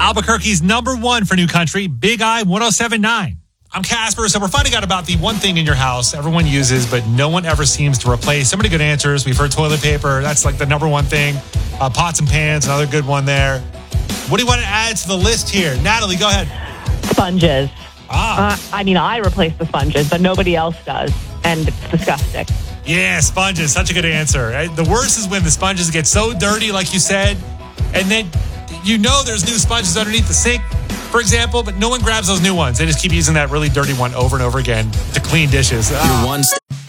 Albuquerque's number one for new country, Big I 107.9. I'm Casper, so we're finding out about the one thing in your house everyone uses, but no one ever seems to replace. So many good answers. We've heard toilet paper. That's like the number one thing. Pots and pans, another good one there. What do you want to add to the list here? Natalie, go ahead. Sponges. I replace the sponges, but nobody else does, and it's disgusting. Yeah, sponges. Such a good answer. The worst is when the sponges get so dirty, like you said, and then there's new sponges underneath the sink, for example, but no one grabs those new ones. They just keep using that really dirty one over and over again to clean dishes. You're one